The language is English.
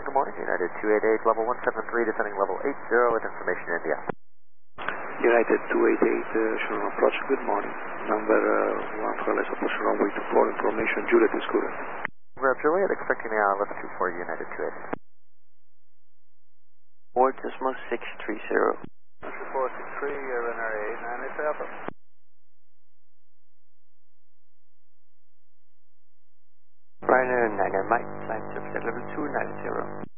good morning. United 288, level 173, descending level 80 with information India. United 288, Shalom approach, good morning. Number 1 for less approach runway 24, information Juliet is current. Roger Juliet, expecting the lift 24, United 288. Board decimal 630. 463, NRA 987. Ryanair 99 Mike, climb surface at level 290.